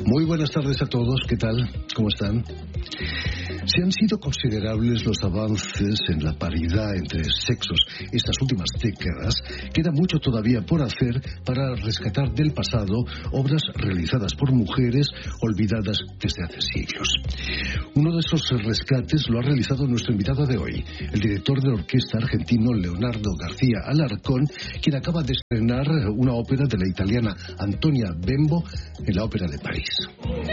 Muy buenas tardes a todos, ¿qué tal? ¿Cómo están? Si han sido considerables los avances en la paridad entre sexos estas últimas décadas, queda mucho todavía por hacer para rescatar del pasado obras realizadas por mujeres olvidadas desde hace siglos. Uno de esos rescates lo ha realizado nuestro invitado de hoy, el director de orquesta argentino Leonardo García Alarcón, quien acaba de estrenar una ópera de la italiana Antonia Bembo en la Ópera de París.